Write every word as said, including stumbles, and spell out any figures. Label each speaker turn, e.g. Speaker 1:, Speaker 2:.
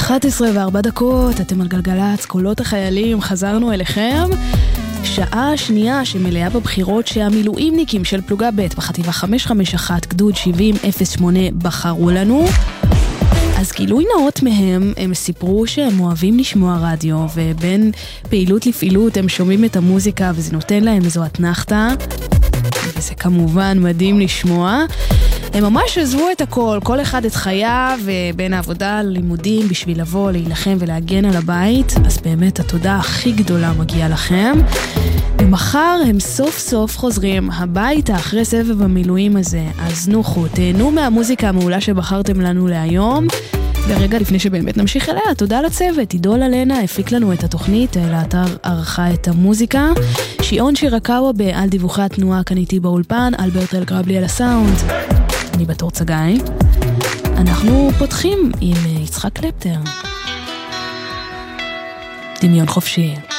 Speaker 1: אחת עשרה וארבע דקות, אתם על גלגלץ, קולות החיילים, חזרנו אליכם. שעה שנייה שמלאה בבחירות שהמילואימניקים של פלוגה ב' בחטיבה חמש חמש אחת גדוד שבעים אפס שמונה בחרו לנו. אז גילוי נאות מהם, הם סיפרו שהם אוהבים לשמוע רדיו, ובין פעילות לפעילות הם שומעים את המוזיקה וזה נותן להם איזו התנחתה, וזה כמובן מדהים לשמוע. הם ממש עזבו את הכל, כל אחד את חייו, בין העבודה ללימודים בשביל לבוא, להילחם ולהגן על הבית, אז באמת התודה הכי גדולה מגיעה לכם. ומחר הם סוף סוף חוזרים הביתה אחרי סבב המילואים הזה, אז נוחו, תהנו מהמוזיקה המעולה שבחרתם לנו להיום. ורגע לפני שבאמת נמשיך אליה, תודה לצוות, עידול אלנה הפיק לנו את התוכנית, לאתר ערכה את המוזיקה, שיעון שירקאווה בעל דיווחי התנועה כאן איתי באולפן, אלברט אלגרבלי על הסאונד, אני בתור צגאי. אנחנו פותחים עם יצחק קלפטר, דמיון חופשי.